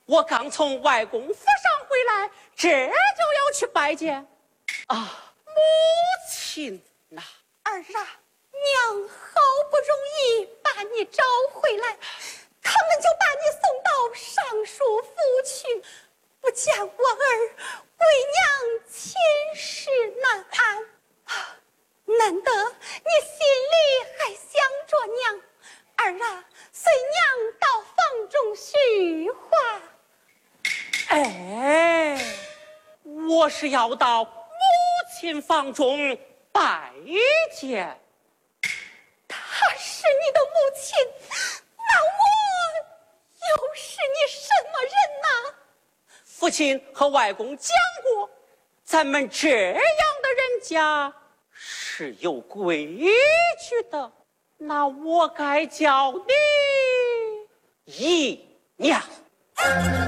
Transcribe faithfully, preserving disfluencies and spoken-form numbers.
我刚从外公府上回来，这就要去拜见啊母亲呐。 儿啊，娘好不容易把你找回来，他们就把你送到尚书府去，不见我儿，为娘寝食难安啊！难得你心里还想着娘，儿啊，随娘到房中叙话。 哎，我是要到母亲房中拜见。 她是你的母亲，那我又是你什么人呢？ 父亲和外公讲过，咱们这样的人家是有规矩的，那我该叫你姨娘。